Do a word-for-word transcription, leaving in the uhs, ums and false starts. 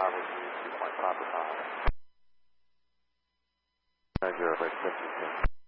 Bravo two point five five. Zero, break fifty-two.